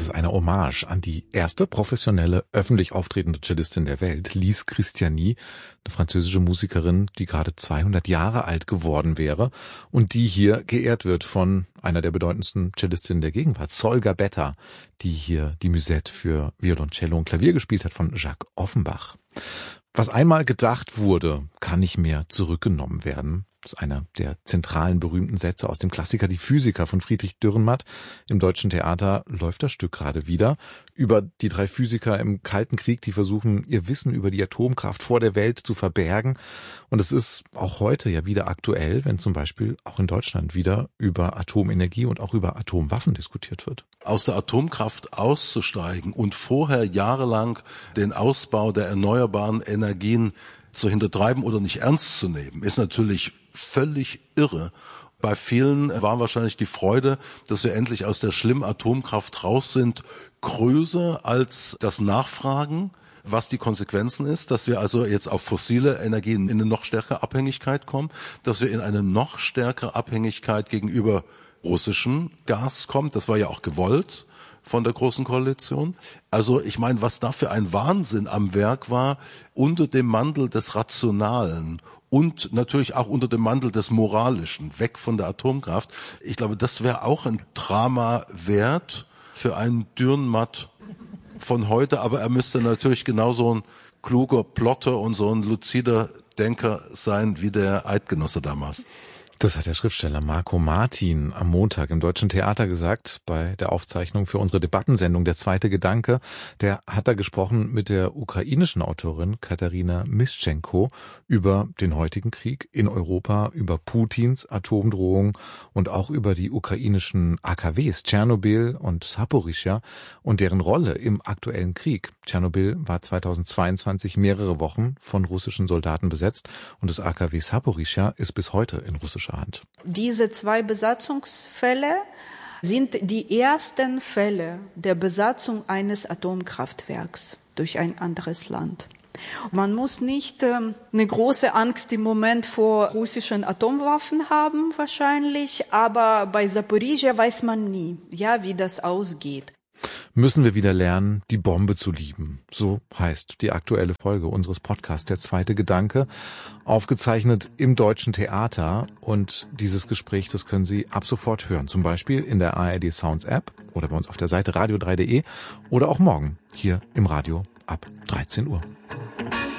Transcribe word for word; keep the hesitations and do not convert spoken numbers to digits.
ist eine Hommage an die erste professionelle, öffentlich auftretende Cellistin der Welt, Lise Christiani, eine französische Musikerin, die gerade zweihundert Jahre alt geworden wäre und die hier geehrt wird von einer der bedeutendsten Cellistinnen der Gegenwart, Sol Gabetta, die hier die Musette für Violoncello und Klavier gespielt hat von Jacques Offenbach. Was einmal gedacht wurde, kann nicht mehr zurückgenommen werden. Das ist einer der zentralen berühmten Sätze aus dem Klassiker Die Physiker von Friedrich Dürrenmatt. Im Deutschen Theater läuft das Stück gerade wieder über die drei Physiker im Kalten Krieg, die versuchen, ihr Wissen über die Atomkraft vor der Welt zu verbergen. Und es ist auch heute ja wieder aktuell, wenn zum Beispiel auch in Deutschland wieder über Atomenergie und auch über Atomwaffen diskutiert wird. Aus der Atomkraft auszusteigen und vorher jahrelang den Ausbau der erneuerbaren Energien zu hintertreiben oder nicht ernst zu nehmen, ist natürlich völlig irre. Bei vielen war wahrscheinlich die Freude, dass wir endlich aus der schlimmen Atomkraft raus sind, größer als das Nachfragen, was die Konsequenzen ist, dass wir also jetzt auf fossile Energien in eine noch stärkere Abhängigkeit kommen, dass wir in eine noch stärkere Abhängigkeit gegenüber russischem Gas kommen. Das war ja auch gewollt von der Großen Koalition. Also ich meine, was da für ein Wahnsinn am Werk war, unter dem Mantel des Rationalen und natürlich auch unter dem Mantel des Moralischen, weg von der Atomkraft. Ich glaube, das wäre auch ein Drama wert für einen Dürrenmatt von heute, aber er müsste natürlich genauso ein kluger Plotter und so ein luzider Denker sein wie der Eidgenosse damals. Das hat der Schriftsteller Marco Martin am Montag im Deutschen Theater gesagt, bei der Aufzeichnung für unsere Debattensendung Der zweite Gedanke. Der hat da gesprochen mit der ukrainischen Autorin Katarina Mischenko über den heutigen Krieg in Europa, über Putins Atomdrohung und auch über die ukrainischen A K Ws, Tschernobyl und Saporischschja und deren Rolle im aktuellen Krieg. Tschernobyl war zweitausendzweiundzwanzig mehrere Wochen von russischen Soldaten besetzt und das A K W Saporischschja ist bis heute in russischer Hand. Diese zwei Besatzungsfälle sind die ersten Fälle der Besatzung eines Atomkraftwerks durch ein anderes Land. Man muss nicht ähm, eine große Angst im Moment vor russischen Atomwaffen haben wahrscheinlich, aber bei Saporischschja weiß man nie, ja, wie das ausgeht. Müssen wir wieder lernen, die Bombe zu lieben. So heißt die aktuelle Folge unseres Podcasts Der zweite Gedanke, aufgezeichnet im Deutschen Theater. Und dieses Gespräch, das können Sie ab sofort hören, zum Beispiel in der A R D Sounds App oder bei uns auf der Seite radio drei punkt de oder auch morgen hier im Radio ab dreizehn Uhr.